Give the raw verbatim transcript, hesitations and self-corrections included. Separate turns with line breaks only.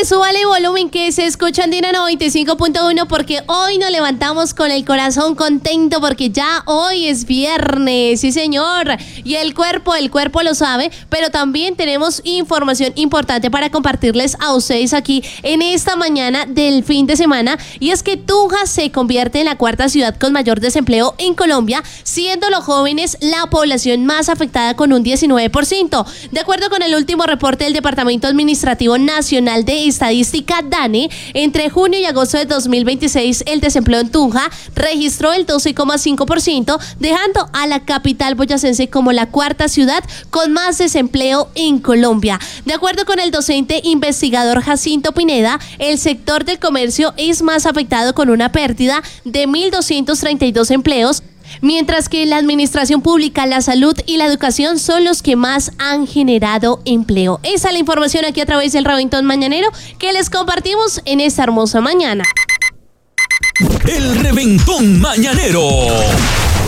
súbale volumen que se escucha Andina noventa y cinco punto uno porque hoy nos levantamos con el corazón contento porque ya hoy es viernes, sí señor, y el cuerpo, el cuerpo lo sabe, pero también tenemos información importante para compartirles a ustedes aquí en esta mañana del fin de semana, y es que Tunja se convierte en la cuarta ciudad con mayor desempleo en Colombia, siendo los jóvenes la población más afectada con un diecinueve por ciento. De acuerdo con el último reporte del Departamento Administrativo Nacional de Estadística, DANE, entre junio y agosto de dos mil veintiséis, el desempleo en Tunja registró el doce coma cinco por ciento, dejando a la capital boyacense como la cuarta ciudad con más desempleo en Colombia. De acuerdo con el docente investigador Jacinto Pineda, el sector del comercio es más afectado con una pérdida de mil doscientos treinta y dos empleos, mientras que la administración pública, la salud y la educación son los que más han generado empleo. Esa es la información aquí a través del Reventón Mañanero que les compartimos en esta hermosa mañana.
El Reventón Mañanero.